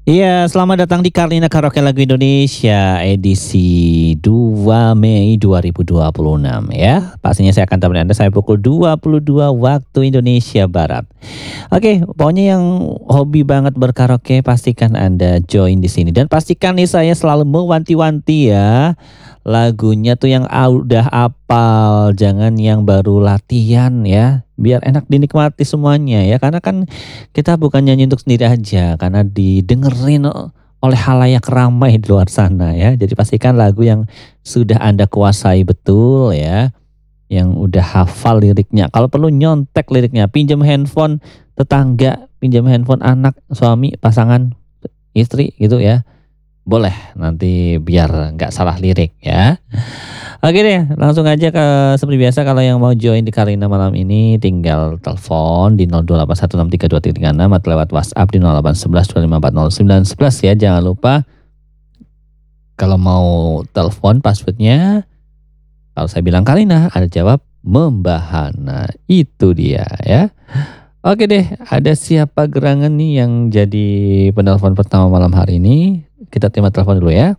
Iya, selamat datang di Karlina Karaoke Lagu Indonesia edisi 2 Mei 2026 ya. Pastinya saya akan temani Anda sampai pukul 22 waktu Indonesia Barat. Oke, pokoknya yang hobi banget berkaraoke pastikan Anda join di sini dan pastikan nih saya selalu mewanti-wanti ya. Lagunya tuh yang udah apal, jangan yang baru latihan ya. Biar enak dinikmati semuanya ya. Karena kan kita bukan nyanyi untuk sendiri aja, karena didengerin oleh halayak ramai di luar sana ya. Jadi pastikan lagu yang sudah Anda kuasai betul ya, yang udah hafal liriknya. Kalau perlu nyontek liriknya, pinjam handphone tetangga, pinjam handphone anak, suami, pasangan, istri gitu ya. Boleh nanti biar nggak salah lirik ya. Oke deh, langsung aja ke seperti biasa kalau yang mau join di Karina malam ini tinggal telepon di 02816332336 atau lewat WhatsApp di 081125409111 ya. Jangan lupa kalau mau telepon passwordnya, kalau saya bilang Karina, ada jawab Membahana. Itu dia ya. Oke deh, ada siapa gerangan nih yang jadi penelpon pertama malam hari ini? Kita terima telepon dulu ya.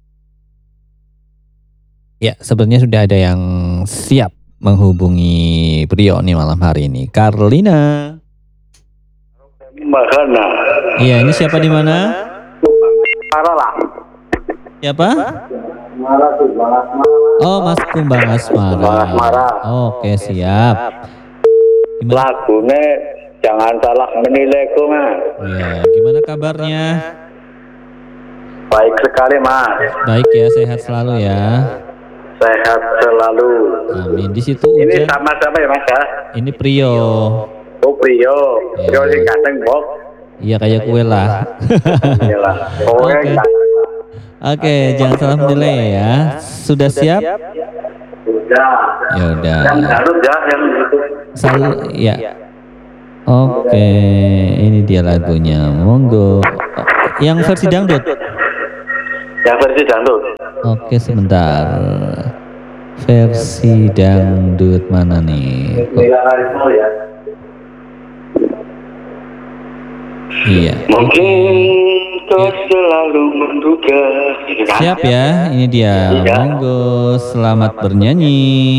Ya, sebenarnya sudah ada yang siap menghubungi Prio nih malam hari ini. Karlina. Mbahana. Iya, ini siapa di mana? Lah. Siapa? Oh, Mas Kumbang Asmara. Oke, siap. Gimana? Lagune jangan salah menilaiku, Mas. Ya, gimana kabarnya? Baik sekali, Mas. Baik ya, sehat selalu ya. Sehat selalu. Amin. Di situ Ini hujan. sama-sama ya, Mas ya? Ini Prio. Oh, Prio. Ya. Prio sing ganteng, Bok. Iya kayak kue lah. Iyalah. Oke. Oke, jangan salah menilai ya. Sudah siap? Sudah. Ya udah. Yang Garut ya, yang itu. Selalu ya. Oke, ini dia lagunya. Monggo. Yang versi dangdut. Yang versi dangdut. Oke, sebentar. Versi dangdut mana nih? Ya. Iya. Mungkin kau selalu menduga. Siap ya, ini dia. Monggo, selamat bernyanyi.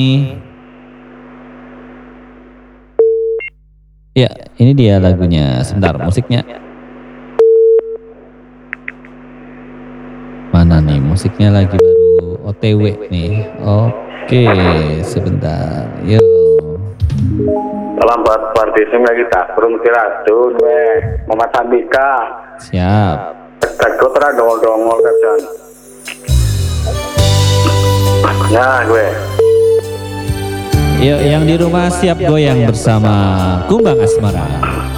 Ya, ini dia lagunya. Sebentar, musiknya. Mana nih musiknya lagi baru OTW nih. Oke, sebentar. Yuk. Salam buat partisum lagi tak burung tiradun weh Muhammad Sandika. Siap. Tego terang dongol-dongol kerjaan. Nah gue. Yuk, yang di rumah siap goyang bersama Kumbang Asmara.